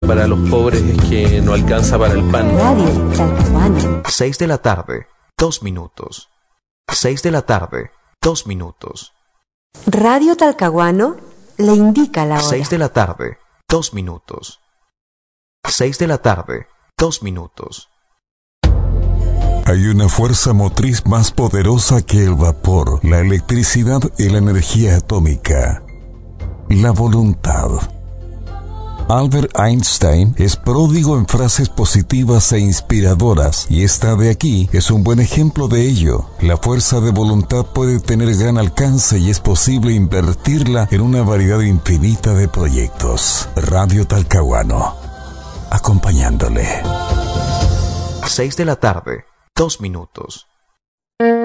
para los pobres es que no alcanza para el pan. Radio Talcahuano. 6 de la tarde, 2 minutos. 6 de la tarde, 2 minutos. Radio Talcahuano le indica la hora. 6 de la tarde, 2 minutos. 6 de la tarde, 2 minutos. Hay una fuerza motriz más poderosa que el vapor, la electricidad y la energía atómica. La voluntad. Albert Einstein es pródigo en frases positivas e inspiradoras, y esta de aquí es un buen ejemplo de ello. La fuerza de voluntad puede tener gran alcance y es posible invertirla en una variedad infinita de proyectos. Radio Talcahuano, acompañándole. 6 de la tarde, 2 minutos.